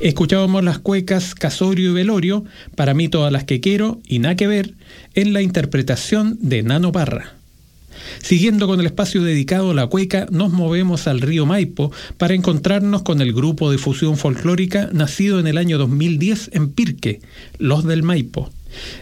Escuchábamos las cuecas Casorio y Velorio, para mí todas las que quiero y nada que ver, en la interpretación de Nano Parra. Siguiendo con el espacio dedicado a la cueca, nos movemos al río Maipo para encontrarnos con el grupo de fusión folclórica nacido en el año 2010 en Pirque, Los del Maipo.